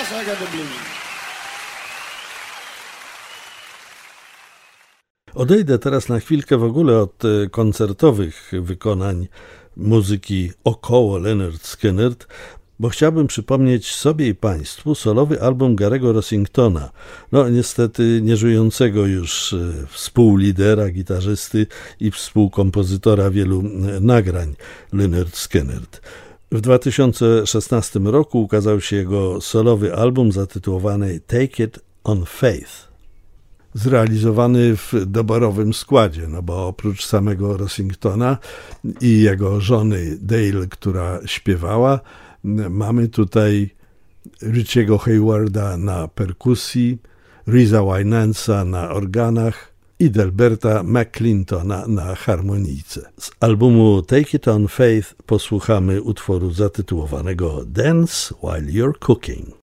I got the blues. Odejdę teraz na chwilkę w ogóle od koncertowych wykonań muzyki około Lynyrd Skynyrd, bo chciałbym przypomnieć sobie i Państwu solowy album Gary'ego Rossingtona, niestety nieżyjącego już współlidera, gitarzysty i współkompozytora wielu nagrań Lynyrd Skynyrd. W 2016 roku ukazał się jego solowy album zatytułowany Take It on Faith, zrealizowany w doborowym składzie, bo oprócz samego Rossingtona i jego żony Dale, która śpiewała, mamy tutaj Richiego Haywarda na perkusji, Riza Wynansa na organach i Delberta McClintona na harmonijce. Z albumu Take It on Faith posłuchamy utworu zatytułowanego Dance While You're Cooking.